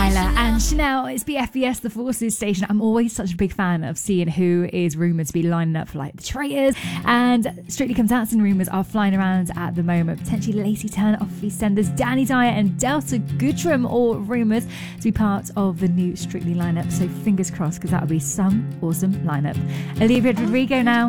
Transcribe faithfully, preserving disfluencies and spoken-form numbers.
Tyler and Chanel. It's B F B S, the Forces station. I'm always such a big fan of seeing who is rumoured to be lining up for like the traitors. And Strictly Come Dancing rumours are flying around at the moment. Potentially Lacey Turner off EastEnders, Danny Dyer and Delta Goodrum, all rumoured to be part of the new Strictly lineup. So fingers crossed, because that would be some awesome lineup. Olivia Rodrigo now.